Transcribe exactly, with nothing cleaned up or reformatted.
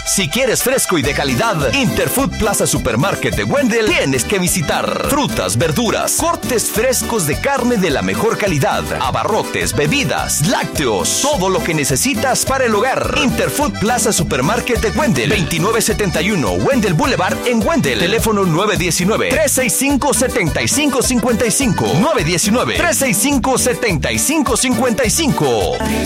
Si quieres fresco y de calidad, Interfood Plaza Supermarket de Wendell tienes que visitar. Frutas, verduras, cortes frescos de carne de la mejor calidad, abarrotes, bebidas, lácteos, todo lo que necesitas para el hogar. Interfood Plaza Supermarket de Wendell, veintinueve setenta y uno Wendell Boulevard en Wendell. Teléfono nueve uno nueve, tres seis cinco, siete cinco cinco cinco. nueve uno nueve, tres seis cinco, siete cinco cinco cinco.